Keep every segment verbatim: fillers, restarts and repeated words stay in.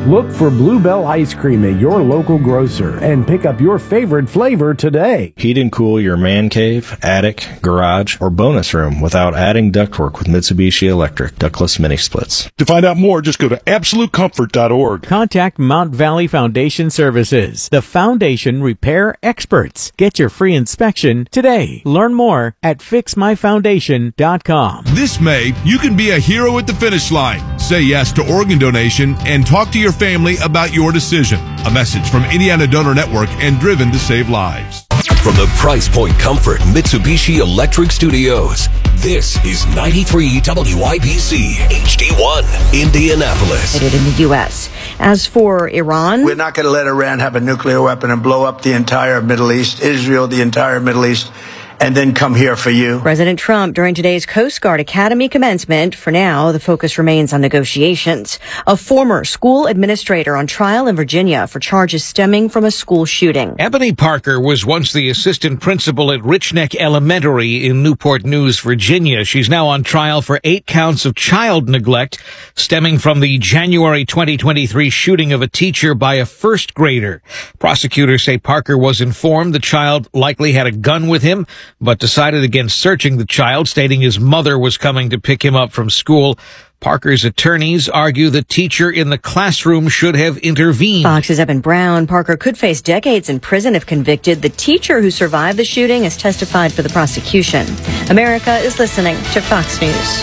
Look for Bluebell Ice Cream at your local grocer and pick up your favorite flavor today. Heat and cool your man cave, attic, garage, or bonus room without adding ductwork with Mitsubishi Electric ductless mini splits. To find out more, just go to absolute comfort dot org. Contact Mount Valley Foundation Services, the foundation repair experts. Get your free inspection today. Learn more at fix my foundation dot com. This May, you can be a hero at the finish line. Say yes to organ donation and talk to your family about your decision. A message from Indiana Donor Network and Driven to Save Lives. From the Price Point Comfort Mitsubishi Electric Studios, this is ninety-three W I B C H D one, Indianapolis. In the U S. As for Iran, we're not going to let Iran have a nuclear weapon and blow up the entire Middle East, Israel, the entire Middle East, and then come here for you. President Trump during today's Coast Guard Academy commencement. For now, the focus remains on negotiations. A former school administrator on trial in Virginia for charges stemming from a school shooting. Ebony Parker was once the assistant principal at Rich Neck Elementary in Newport News, Virginia. She's now on trial for eight counts of child neglect stemming from the January twenty twenty-three shooting of a teacher by a first grader. Prosecutors say Parker was informed the child likely had a gun with him, but decided against searching the child, stating his mother was coming to pick him up from school. Parker's attorneys argue the teacher in the classroom should have intervened. Fox's Eben Brown. Parker could face decades in prison if convicted. The teacher who survived the shooting has testified for the prosecution. America is listening to Fox News.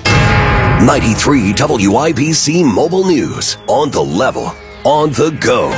ninety-three W I B C Mobile News. On the level, on the go.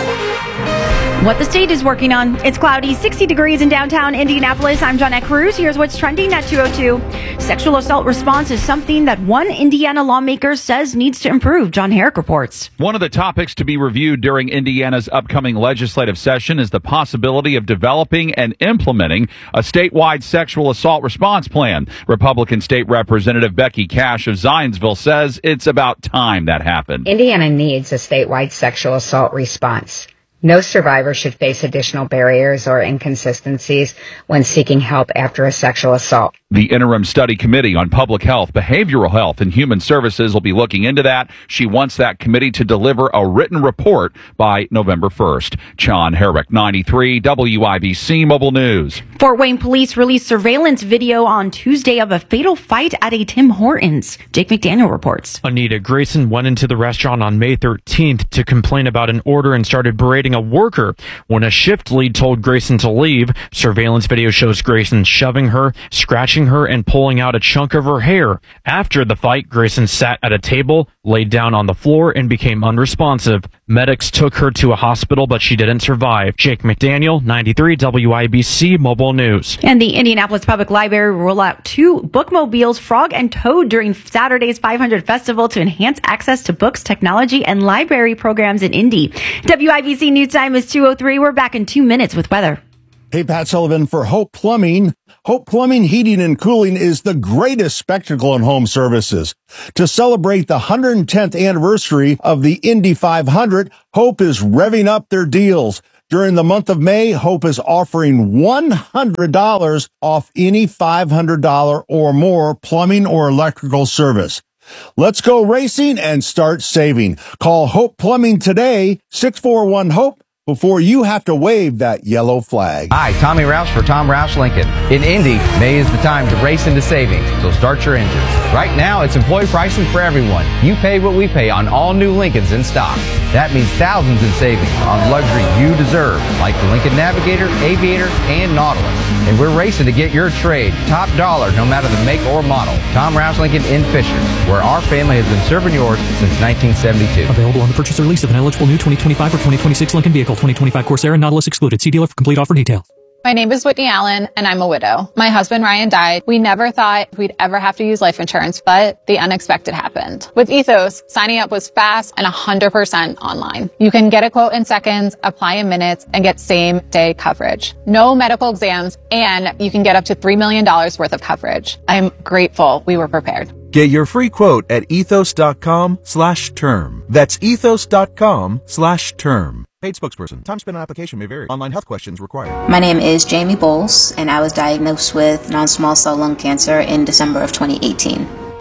What the state is working on. It's cloudy, sixty degrees in downtown Indianapolis. I'm Johnette Cruz. Here's what's trending at two oh two. Sexual assault response is something that one Indiana lawmaker says needs to improve. John Herrick reports. One of the topics to be reviewed during Indiana's upcoming legislative session is the possibility of developing and implementing a statewide sexual assault response plan. Republican State Representative Becky Cash of Zionsville says it's about time that happened. Indiana needs a statewide sexual assault response. No survivor should face additional barriers or inconsistencies when seeking help after a sexual assault. The Interim Study Committee on Public Health, Behavioral Health, and Human Services will be looking into that. She wants that committee to deliver a written report by November first. John Herrick, ninety-three W I B C Mobile News. Fort Wayne police released surveillance video on Tuesday of a fatal fight at a Tim Hortons. Jake McDaniel reports. Anita Grayson went into the restaurant on May thirteenth to complain about an order and started berating a worker. When a shift lead told Grayson to leave, surveillance video shows Grayson shoving her, scratching her, and pulling out a chunk of her hair. After the fight, Grayson sat at a table, laid down on the floor, and became unresponsive. Medics took her to a hospital, but she didn't survive. Jake McDaniel, ninety-three W I B C Mobile News. And the Indianapolis Public Library will roll out two bookmobiles, Frog and Toad, during Saturday's five hundred Festival to enhance access to books, technology, and library programs in Indy. W I B C News time is two oh three. We're back in two minutes with weather. Hey, Pat Sullivan for Hope Plumbing. Hope Plumbing Heating and Cooling is the greatest spectacle in home services. To celebrate the one hundred tenth anniversary of the Indy five hundred, Hope is revving up their deals. During the month of May, Hope is offering one hundred dollars off any five hundred dollars or more plumbing or electrical service. Let's go racing and start saving. Call Hope Plumbing today, six four one HOPE, before you have to wave that yellow flag. Hi, Tommy Roush for Tom Roush Lincoln. In Indy, May is the time to race into savings, so start your engines. Right now, it's employee pricing for everyone. You pay what we pay on all new Lincolns in stock. That means thousands in savings on luxury you deserve, like the Lincoln Navigator, Aviator, and Nautilus. And we're racing to get your trade top dollar no matter the make or model. Tom Roush Lincoln in Fishers, where our family has been serving yours since nineteen seventy-two. Available on the purchase or lease of an eligible new twenty twenty-five or twenty twenty-six Lincoln vehicle. twenty twenty-five Corsair and Nautilus excluded. See dealer for complete offer details. My name is Whitney Allen, and I'm a widow. My husband, Ryan, died. We never thought we'd ever have to use life insurance, but the unexpected happened. With Ethos, signing up was fast and one hundred percent online. You can get a quote in seconds, apply in minutes, and get same-day coverage. No medical exams, and you can get up to three million dollars worth of coverage. I'm grateful we were prepared. Get your free quote at ethos.com slash term. That's ethos.com slash term. Paid spokesperson. Time spent on application may vary. Online health questions required. My name is Jamie Bowles, and I was diagnosed with non-small cell lung cancer in December of twenty eighteen.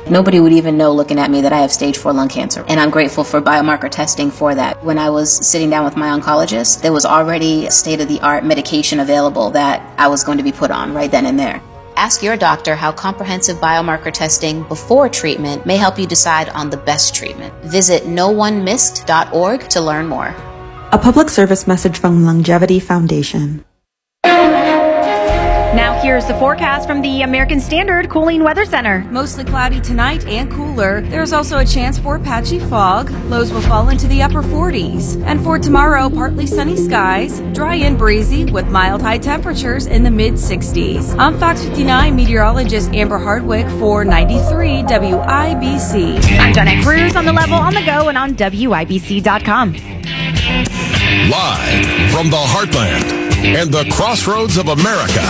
nobody would even know looking at me that I have stage four lung cancer. And I'm grateful for biomarker testing for that. When I was sitting down with my oncologist, there was already state-of-the-art medication available that I was going to be put on right then and there. Ask your doctor how comprehensive biomarker testing before treatment may help you decide on the best treatment. Visit no one missed dot org to learn more. A public service message from Longevity Foundation. Now here's the forecast from the American Standard Cooling Weather Center. Mostly cloudy tonight and cooler. There's also a chance for patchy fog. Lows will fall into the upper forties. And for tomorrow, partly sunny skies, dry and breezy with mild high temperatures in the mid sixties. I'm Fox fifty-nine meteorologist Amber Hardwick for ninety-three W I B C. I'm Donna Cruz on the level, on the go, and on W I B C dot com. Live from the heartland and the crossroads of America,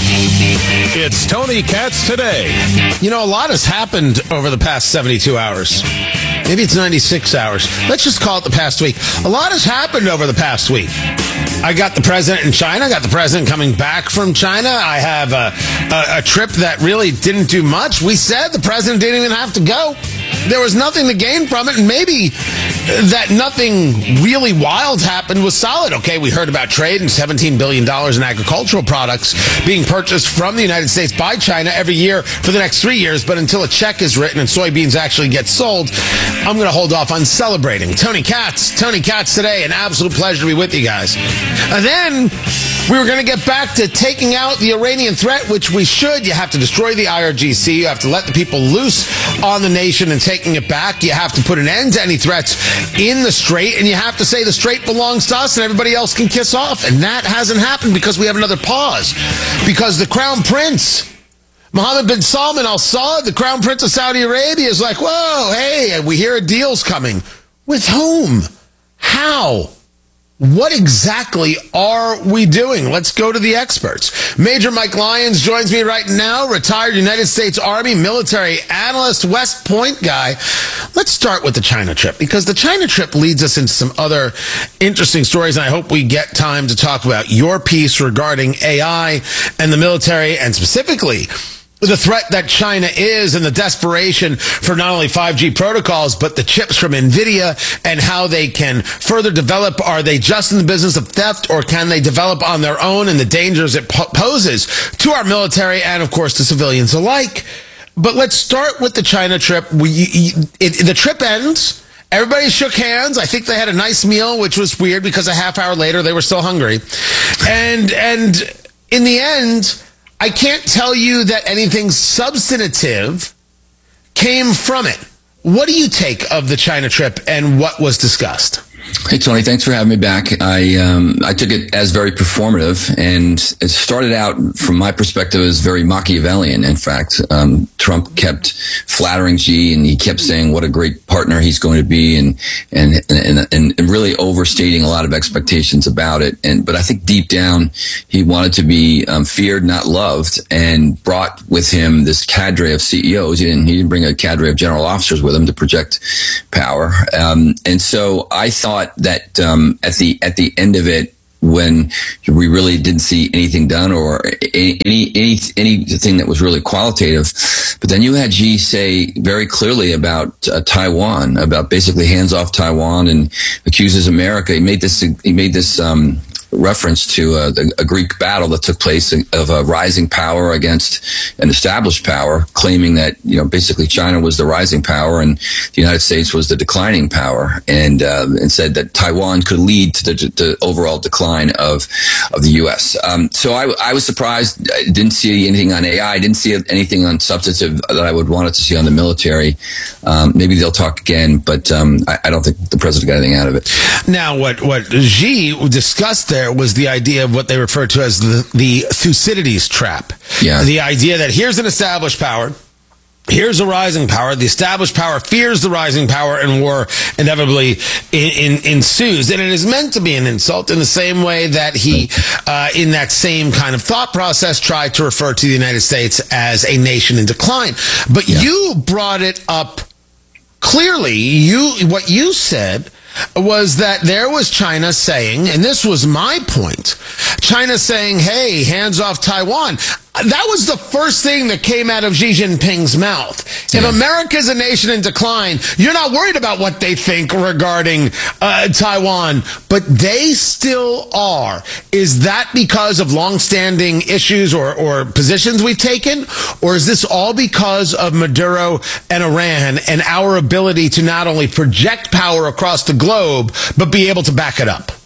it's Tony Katz Today. You know, a lot has happened over the past seventy-two hours. Maybe it's ninety-six hours. Let's just call it the past week. A lot has happened over the past week. I got the president in China. I got the president coming back from China. I have a, a, a trip that really didn't do much. We said the president didn't even have to go. There was nothing to gain from it, and maybe that nothing really wild happened was solid. Okay, we heard about trade and seventeen billion dollars in agricultural products being purchased from the United States by China every year for the next three years, but until a check is written and soybeans actually get sold, I'm going to hold off on celebrating. Tony Katz, Tony Katz Today, an absolute pleasure to be with you guys. And then we were going to get back to taking out the Iranian threat, which we should. You have to destroy the I R G C. You have to let the people loose on the nation and taking it back. You have to put an end to any threats in the Strait, and you have to say the Strait belongs to us and everybody else can kiss off. And that hasn't happened because we have another pause. Because the Crown Prince, Mohammed bin Salman Al Saud, the Crown Prince of Saudi Arabia, is like, whoa, hey, we hear a deal's coming. With whom? How? What exactly are we doing? Let's go to the experts. Major Mike Lyons joins me right now, retired United States Army military analyst, West Point guy. Let's start with the China trip, because the China trip leads us into some other interesting stories, and I hope we get time to talk about your piece regarding A I and the military, and specifically the threat that China is and the desperation for not only five G protocols, but the chips from NVIDIA and how they can further develop. Are they just in the business of theft, or can they develop on their own, and the dangers it po- poses to our military and, of course, to civilians alike? But let's start with the China trip. We, it, the trip ends. Everybody shook hands. I think they had a nice meal, which was weird because a half hour later they were still hungry. And, and in the end, I can't tell you that anything substantive came from it. What do you take of the China trip and what was discussed? Hey, Tony, thanks for having me back. I um, I took it as very performative, and it started out, from my perspective, as very Machiavellian. In fact, um, Trump kept flattering Xi, and he kept saying what a great partner he's going to be, and and and, and, and really overstating a lot of expectations about it. And but I think deep down, he wanted to be um, feared, not loved, and brought with him this cadre of C E Os. He didn't, he didn't bring a cadre of general officers with him to project power. Um, and so I thought that um, at the at the end of it, when we really didn't see anything done or any, any anything that was really qualitative, but then you had Xi say very clearly about uh, Taiwan, about basically hands off Taiwan, and accuses America. He made this he made this um, reference to a, a Greek battle that took place of a rising power against an established power, claiming that, you know, basically China was the rising power and the United States was the declining power, and uh, and said that Taiwan could lead to the, the overall decline of of the U S. Um, so I, I was surprised. I didn't see anything on A I. I didn't see anything on substantive that I would wanted to see on the military. Um, maybe they'll talk again, but um, I, I don't think the president got anything out of it. Now, what what Xi discussed there was the idea of what they refer to as the, the Thucydides trap. Yeah. The idea that here's an established power, here's a rising power, the established power fears the rising power, and war inevitably in, in, ensues. And it is meant to be an insult in the same way that he, uh, in that same kind of thought process, tried to refer to the United States as a nation in decline. But yeah. You brought it up clearly. You, what you said was that there was China saying, and this was my point, China saying, hey, hands off Taiwan. that was the first thing that came out of Xi Jinping's mouth. If yeah. America's a nation in decline, you're not worried about what they think regarding uh, Taiwan, but they still are. Is that because of longstanding issues or, or positions we've taken? Or is this all because of Maduro and Iran and our ability to not only project power across the globe, but be able to back it up?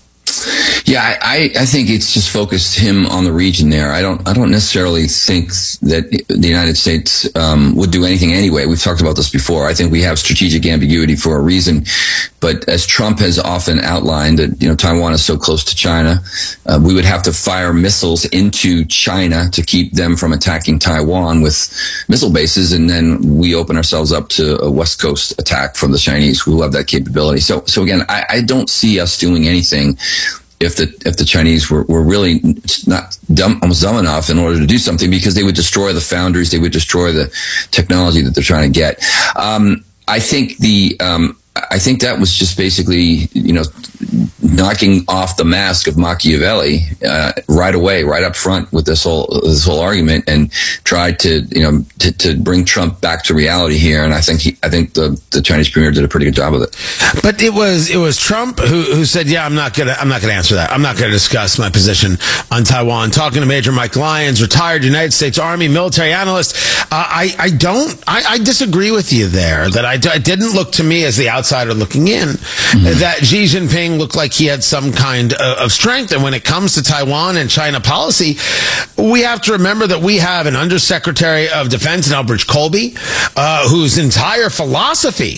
Yeah, I, I think it's just focused him on the region there. I don't I don't necessarily think that the United States um, would do anything anyway. We've talked about this before. I think we have strategic ambiguity for a reason. But as Trump has often outlined, that you know Taiwan is so close to China, uh, we would have to fire missiles into China to keep them from attacking Taiwan with missile bases, and then we open ourselves up to a West Coast attack from the Chinese, who have that capability. So, so again, I, I don't see us doing anything if the if the Chinese were, were really not dumb, almost dumb enough in order to do something, because they would destroy the foundries, they would destroy the technology that they're trying to get. Um, I think the um, I think that was just basically, you know, knocking off the mask of Machiavelli uh, right away, right up front with this whole this whole argument, and tried to, you know, to, to bring Trump back to reality here. And I think he, I think the, the Chinese premier did a pretty good job of it. But it was it was Trump who, who said, "Yeah, I'm not gonna I'm not gonna answer that. I'm not gonna discuss my position on Taiwan." Talking to Major Mike Lyons, retired United States Army military analyst, uh, I I don't I, I disagree with you there. That I it didn't look to me as the outsider looking in mm-hmm. that Xi Jinping looked like he had some kind of strength. And when it comes to Taiwan and China policy, we have to remember that we have an Undersecretary of Defense in Elbridge Colby, uh, whose entire philosophy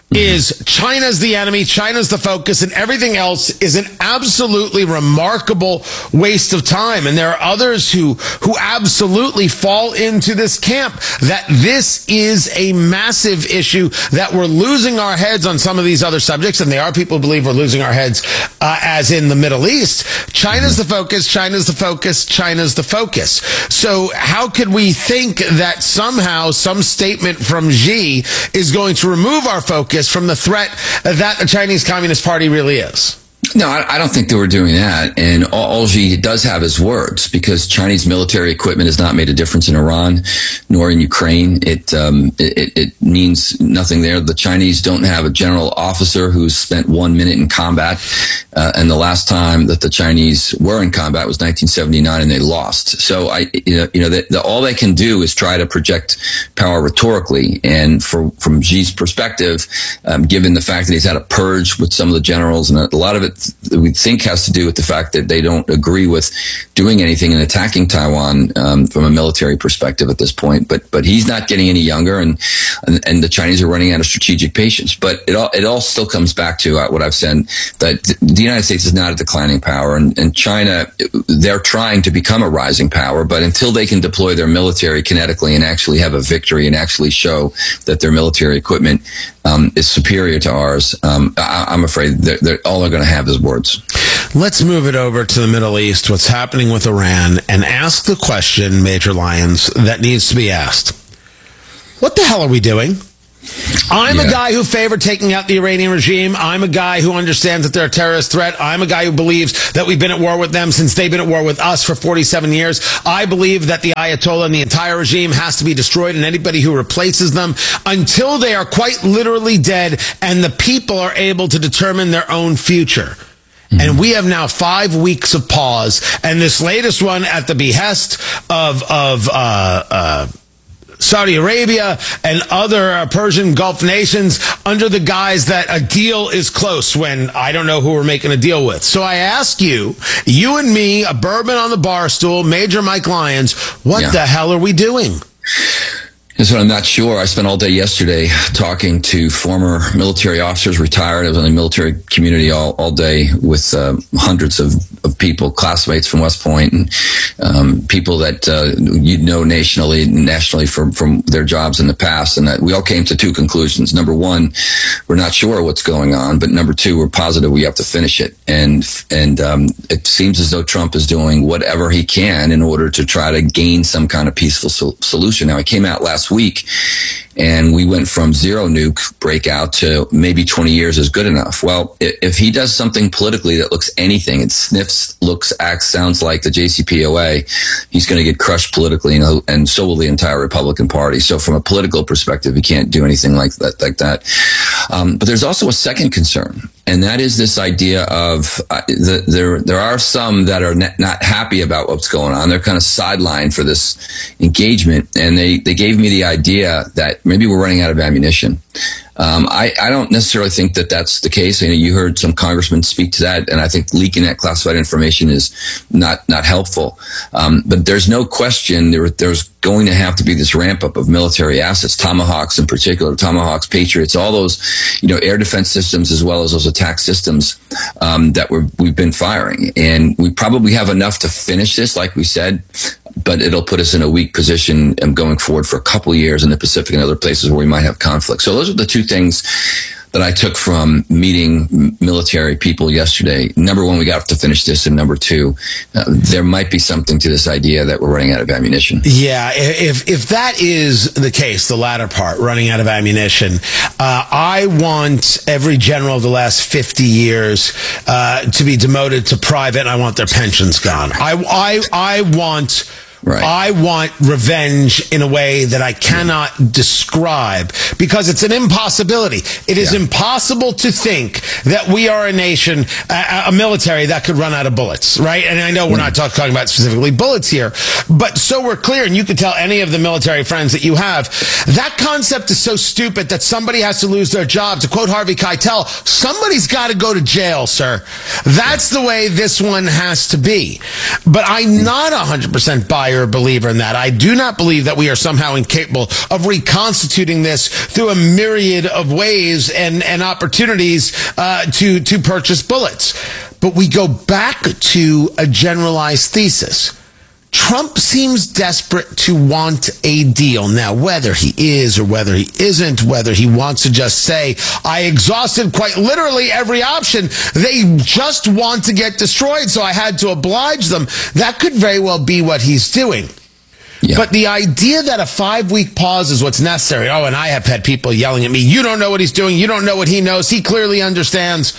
is China's the enemy, China's the focus, and everything else is an absolutely remarkable waste of time. And there are others who who absolutely fall into this camp, that this is a massive issue, that we're losing our heads on some of these other subjects, and there are people who believe we're losing our heads, uh, as in the Middle East. China's the focus, China's the focus, China's the focus. So how could we think that somehow some statement from Xi is going to remove our focus from the threat that the Chinese Communist Party really is? No, I, I don't think they were doing that. And all, all Xi does have is words, because Chinese military equipment has not made a difference in Iran nor in Ukraine. It, um, it, it means nothing there. The Chinese don't have a general officer who's spent one minute in combat. Uh, and the last time that the Chinese were in combat was nineteen seventy-nine, and they lost. So I, you know, you know, the, the, all they can do is try to project power rhetorically. And for, from Xi's perspective, um, given the fact that he's had a purge with some of the generals, and a lot of it we think has to do with the fact that they don't agree with doing anything in attacking Taiwan um, from a military perspective at this point. But but he's not getting any younger, and and, and the Chinese are running out of strategic patience. But it all it all still comes back to uh, what I've said, that the United States is not a declining power, and, and China, they're trying to become a rising power. But until they can deploy their military kinetically and actually have a victory and actually show that their military equipment um, is superior to ours, um, I, I'm afraid they're, they're, all they're going to have is words. Let's move it over to the Middle East, what's happening with Iran, and ask the question, Major Lyons, that needs to be asked. What the hell are we doing? I'm yeah. a guy who favored taking out the Iranian regime. I'm a guy who understands that they're a terrorist threat. I'm a guy who believes that we've been at war with them since they've been at war with us for forty-seven years. I believe that the Ayatollah and the entire regime has to be destroyed, and anybody who replaces them, until they are quite literally dead and the people are able to determine their own future. Mm-hmm. And we have now five weeks of pause, and this latest one at the behest of of uh, uh, Saudi Arabia and other uh, Persian Gulf nations, under the guise that a deal is close, when I don't know who we're making a deal with. So I ask you, you and me, a bourbon on the bar stool, Major Mike Lyons, what yeah. the hell are we doing? That's what I'm not sure. I spent all day yesterday talking to former military officers, retired. I was in the military community all, all day with uh, hundreds of, of people, classmates from West Point, and um, people that uh, you know nationally, nationally from, from their jobs in the past. And that we all came to two conclusions. Number one, we're not sure what's going on, but number two, we're positive we have to finish it. And and um, it seems as though Trump is doing whatever he can in order to try to gain some kind of peaceful sol- solution. Now, he came out last week And we went from zero nuke breakout to maybe twenty years is good enough. Well, if he does something politically that looks anything, it sniffs, looks, acts, sounds like the J C P O A, he's going to get crushed politically, and, and so will the entire Republican Party. So from a political perspective, he can't do anything like that. Like that. Um, but there's also a second concern, and that is this idea of uh, the, there. There are some that are not, not happy about what's going on. They're kind of sidelined for this engagement, and they they gave me the idea that maybe we're running out of ammunition. Um, I, I don't necessarily think that that's the case. You know, you heard some congressmen speak to that, and I think leaking that classified information is not not helpful. Um, but there's no question there there's going to have to be this ramp up of military assets, Tomahawks in particular, Tomahawks, Patriots, all those, you know, air defense systems as well as those attack systems um, that we're, we've been firing, and we probably have enough to finish this, like we said. But it'll put us in a weak position going forward for a couple of years in the Pacific and other places where we might have conflict. So those are the two things that I took from meeting military people yesterday. Number one, we got to finish this. And number two, uh, there might be something to this idea that we're running out of ammunition. Yeah, if if that is the case, the latter part, running out of ammunition, uh, I want every general of the last fifty years uh, to be demoted to private, and I want their pensions gone. I, I, I want... Right. I want revenge in a way that I cannot describe, because it's an impossibility. It is yeah. impossible to think that we are a nation, a, a military that could run out of bullets, right? And I know we're not talk, talking about specifically bullets here, but so we're clear, and you can tell any of the military friends that you have, that concept is so stupid that somebody has to lose their job. To quote Harvey Keitel, somebody's got to go to jail, sir. That's the way this one has to be. But I'm not one hundred percent biased or believer in that. I do not believe that we are somehow incapable of reconstituting this through a myriad of ways and, and opportunities uh, to, to purchase bullets. But we go back to a generalized thesis. Trump seems desperate to want a deal. Now, whether he is or whether he isn't, whether he wants to just say, I exhausted quite literally every option, they just want to get destroyed, so I had to oblige them. That could very well be what he's doing. Yeah. But the idea that a five-week pause is what's necessary, oh, and I have had people yelling at me, you don't know what he's doing, you don't know what he knows, he clearly understands.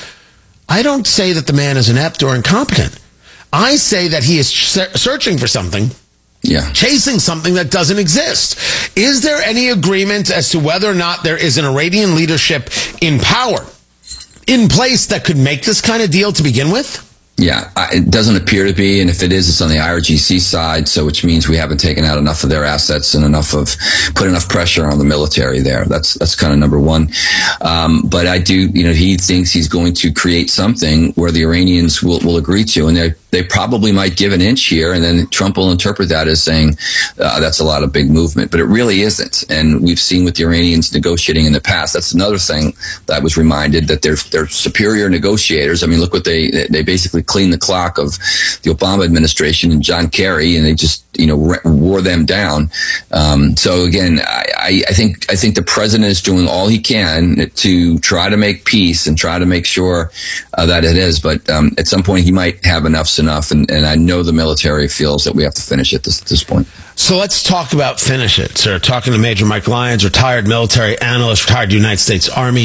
I don't say that the man is inept or incompetent. I say that he is searching for something, yeah. chasing something that doesn't exist. Is there any agreement as to whether or not there is an Iranian leadership in power, in place, that could make this kind of deal to begin with? Yeah, it doesn't appear to be, and if it is, it's on the I R G C side, so which means we haven't taken out enough of their assets and enough of put enough pressure on the military there. That's that's kind of number one. Um, but I do, you know, he thinks he's going to create something where the Iranians will, will agree to, and they they probably might give an inch here, and then Trump will interpret that as saying uh, that's a lot of big movement, but it really isn't. And we've seen with the Iranians negotiating in the past. That's another thing that I was reminded, that they're they're superior negotiators. I mean, look what they they basically cleaned the clock of the Obama administration and John Kerry, and they just, you know, wore them down. Um, so again, I, I think I think the president is doing all he can to try to make peace and try to make sure uh, that it is. But um, at some point, he might have enough's enough, and, and I know the military feels that we have to finish it this, at this point. So let's talk about finish it, sir. Talking to Major Mike Lyons, retired military analyst, retired United States Army.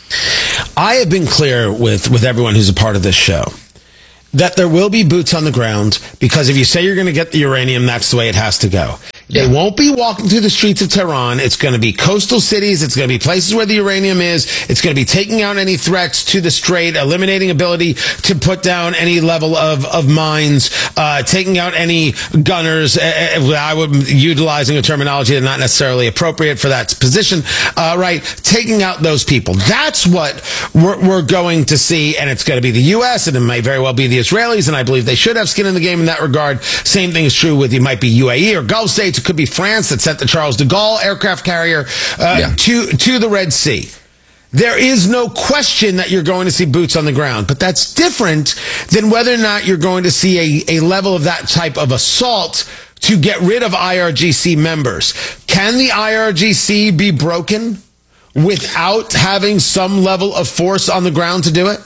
I have been clear with, with everyone who's a part of this show that there will be boots on the ground, because if you say you're going to get the uranium, that's the way it has to go. They won't be walking through the streets of Tehran. It's going to be coastal cities. It's going to be places where the uranium is. It's going to be taking out any threats to the strait, eliminating ability to put down any level of, of mines, uh, taking out any gunners. I would utilizing a terminology that's not necessarily appropriate for that position, uh, right? Taking out those people. That's what we're, we're going to see, and it's going to be the U S, and it may very well be the Israelis, and I believe they should have skin in the game in that regard. Same thing is true with, it might be U A E or Gulf states. It could be France that sent the Charles de Gaulle aircraft carrier uh, yeah. to to the Red Sea. There is no question that you're going to see boots on the ground, but that's different than whether or not you're going to see a, a level of that type of assault to get rid of I R G C members. Can the I R G C be broken without having some level of force on the ground to do it?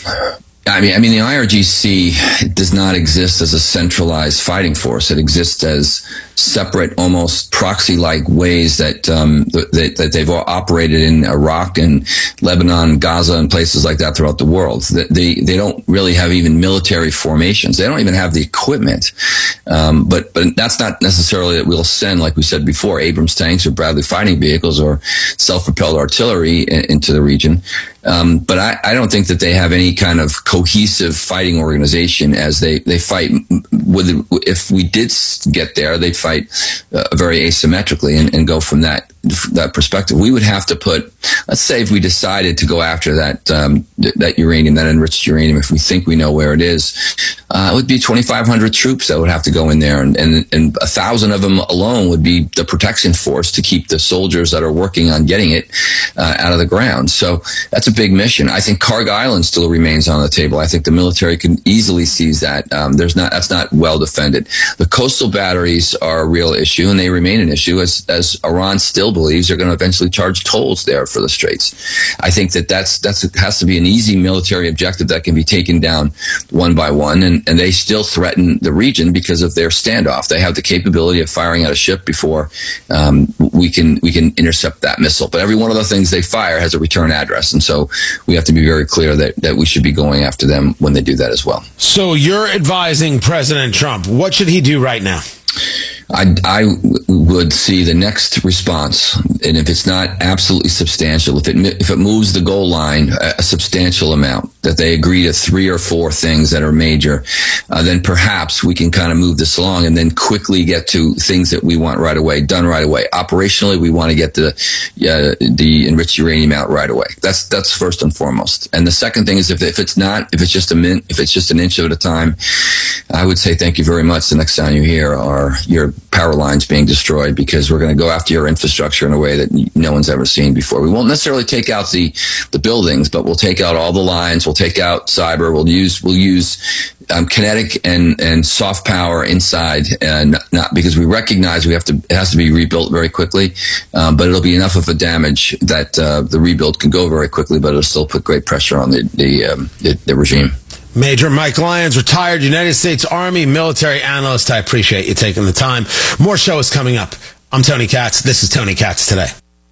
I mean, I mean, the I R G C does not exist as a centralized fighting force. It exists as separate, almost proxy-like ways that um, that, that they've all operated in Iraq and Lebanon, Gaza, and places like that throughout the world. They they don't really have even military formations. They don't even have the equipment. Um, but but that's not necessarily that we'll send, like we said before, Abrams tanks or Bradley fighting vehicles or self-propelled artillery in, into the region. Um, but I, I don't think that they have any kind of cohesive fighting organization as they, they fight. With, if we did get there, they'd fight uh, very asymmetrically and, and go from that that perspective. We would have to put, let's say if we decided to go after that um, that uranium, that enriched uranium, if we think we know where it is, uh, it would be twenty-five hundred troops that would have to go in there, and, and, and a thousand of them alone would be the protection force to keep the soldiers that are working on getting it uh, out of the ground. So that's a big mission. I think Kharg Island still remains on the table. I think the military can easily seize that. Um, there's not, that's not well defended. The coastal batteries are a real issue, and they remain an issue as, as Iran still believes they're going to eventually charge tolls there for the Straits. I think that that's, that's, has to be an easy military objective that can be taken down one by one, and, and they still threaten the region because of their standoff. They have the capability of firing at a ship before um, we can, we can intercept that missile. But every one of the things they fire has a return address, and so we have to be very clear that, that we should be going after them when they do that as well. So you're advising President Trump. What should he do right now? I, I would see the next response, and if it's not absolutely substantial, if it if it moves the goal line a substantial amount, that they agree to three or four things that are major, uh, then perhaps we can kind of move this along and then quickly get to things that we want right away, done right away. Operationally, we want to get the uh, the enriched uranium out right away. That's that's first and foremost. And the second thing is if if it's not, if it's just a min, if it's just an inch at a time, I would say thank you very much. The next time you hear are your power lines being destroyed, because we're going to go after your infrastructure in a way that no one's ever seen before. We won't necessarily take out the the buildings, but we'll take out all the lines. We'll take out cyber. We'll use we'll use um, kinetic and and soft power inside, and not, not because we recognize we have to. It has to be rebuilt very quickly, um, but it'll be enough of a damage that uh, the rebuild can go very quickly, but it'll still put great pressure on the the, um, the, the regime. Major Mike Lyons, retired United States Army military analyst. I appreciate you taking the time. More show is coming up. I'm Tony Katz. This is Tony Katz Today.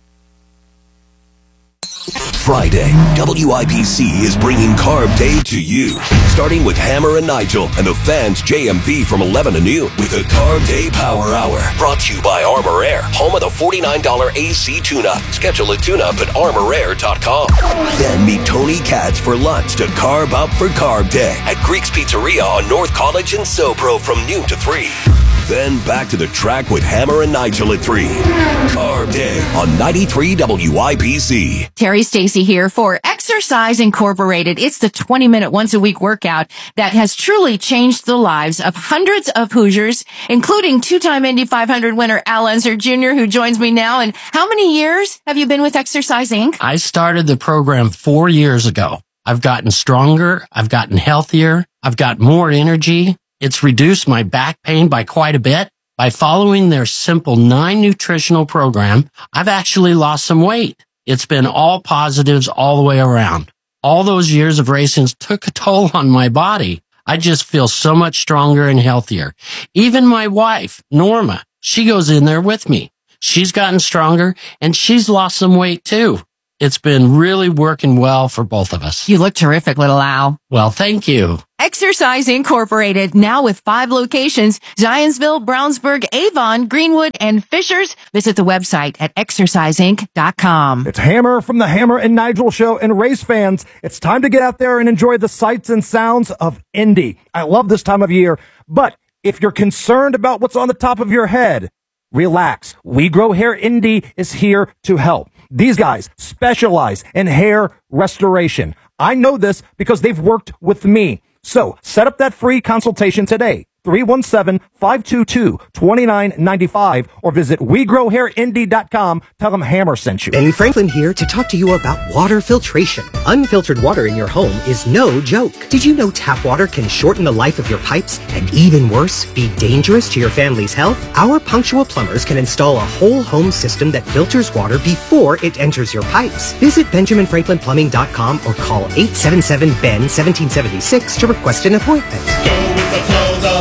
Friday, W I B C is bringing Carb Day to you. Starting with Hammer and Nigel and the Fans J M V from eleven to noon with a Carb Day Power Hour. Brought to you by Armor Air, home of the forty-nine dollars A C tune-up. Schedule a tune-up at armor air dot com. Then meet Tony Katz for lunch to carb up for Carb Day at Greek's Pizzeria on North College and SoPro from noon to three. Then back to the track with Hammer and Nigel at three. Carb Day on ninety-three W I B C. Terry Stacy here for Exercise Incorporated. It's the twenty-minute once-a-week workout that has truly changed the lives of hundreds of Hoosiers, including two-time Indy five hundred winner Al Unser Junior, who joins me now. And how many years have you been with Exercise Incorporated? I started the program four years ago. I've gotten stronger. I've gotten healthier. I've got more energy. It's reduced my back pain by quite a bit. By following their simple nine nutritional program, I've actually lost some weight. It's been all positives all the way around. All those years of racing took a toll on my body. I just feel so much stronger and healthier. Even my wife, Norma, she goes in there with me. She's gotten stronger and she's lost some weight too. It's been really working well for both of us. You look terrific, little Al. Well, thank you. Exercise Incorporated, now with five locations, Zionsville, Brownsburg, Avon, Greenwood, and Fishers. Visit the website at exercise inc dot com. It's Hammer from the Hammer and Nigel Show, and race fans, it's time to get out there and enjoy the sights and sounds of Indy. I love this time of year, but if you're concerned about what's on the top of your head, relax. We Grow Hair Indy is here to help. These guys specialize in hair restoration. I know this because they've worked with me. So set up that free consultation today. three one seven, five two two, two nine nine five or visit we grow hair indy dot com. Tell them Hammer sent you. Ben Franklin here to talk to you about water filtration. Unfiltered water in your home is no joke. Did you know tap water can shorten the life of your pipes and, even worse, be dangerous to your family's health? Our punctual plumbers can install a whole home system that filters water before it enters your pipes. Visit benjamin franklin plumbing dot com or call eight seven seven, B E N, one seven seven six to request an appointment. Go with the flow, the local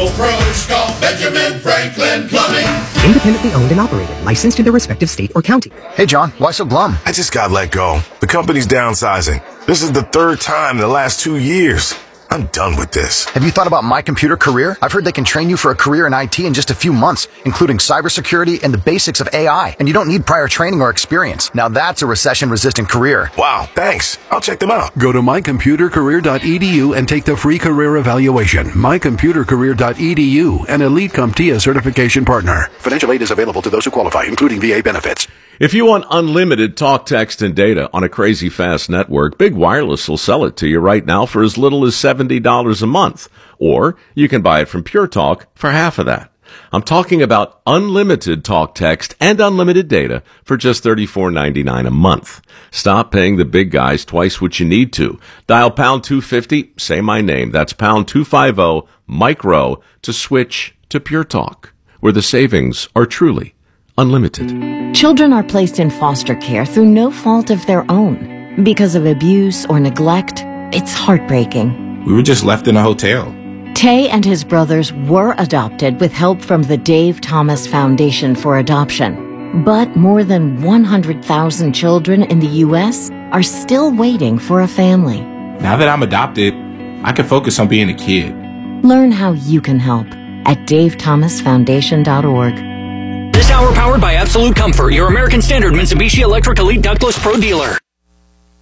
Local pros call Benjamin Franklin Plumbing. Independently owned and operated, licensed in their respective state or county. Hey, John, why so glum? I just got let go. The company's downsizing. This is the third time in the last two years. I'm done with this. Have you thought about My Computer Career? I've heard they can train you for a career in I T in just a few months, including cybersecurity and the basics of A I. And you don't need prior training or experience. Now that's a recession-resistant career. Wow, thanks. I'll check them out. Go to my computer career dot e d u and take the free career evaluation. my computer career dot e d u, an Elite CompTIA certification partner. Financial aid is available to those who qualify, including V A benefits. If you want unlimited talk, text, and data on a crazy fast network, Big Wireless will sell it to you right now for as little as seventy dollars a month. Or you can buy it from Pure Talk for half of that. I'm talking about unlimited talk, text, and unlimited data for just thirty-four ninety-nine a month. Stop paying the big guys twice what you need to. Dial pound two fifty, say my name. That's pound two fifty, micro, to switch to Pure Talk, where the savings are truly unlimited. Children are placed in foster care through no fault of their own. Because of abuse or neglect, it's heartbreaking. We were just left in a hotel. Tay and his brothers were adopted with help from the Dave Thomas Foundation for Adoption. But more than one hundred thousand children in the U S are still waiting for a family. Now that I'm adopted, I can focus on being a kid. Learn how you can help at dave thomas foundation dot org. This hour powered by Absolute Comfort, your American Standard Mitsubishi Electric Elite Ductless Pro dealer.